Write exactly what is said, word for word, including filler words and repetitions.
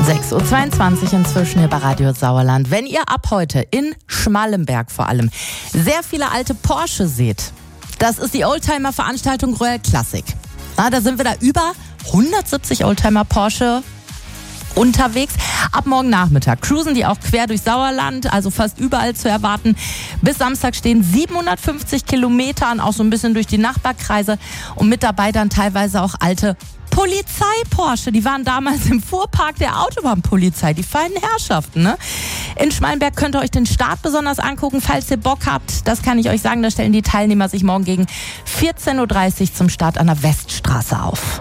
sechs Uhr zweiundzwanzig inzwischen hier bei Radio Sauerland. Wenn ihr ab heute in Schmallenberg vor allem sehr viele alte Porsche seht, das ist die Oldtimer-Veranstaltung Royal Classic. Na, da sind wir da über hundertsiebzig Oldtimer Porsche unterwegs. Ab morgen Nachmittag cruisen die auch quer durch Sauerland, also fast überall zu erwarten. Bis Samstag stehen siebenhundertfünfzig Kilometer an, auch so ein bisschen durch die Nachbarkreise. Und mit dabei dann teilweise auch alte Polizei-Porsche, die waren damals im Fuhrpark der Autobahnpolizei, die feinen Herrschaften, ne? In Schmallenberg könnt ihr euch den Start besonders angucken, falls ihr Bock habt. Das kann ich euch sagen, da stellen die Teilnehmer sich morgen gegen vierzehn Uhr dreißig zum Start an der Weststraße auf.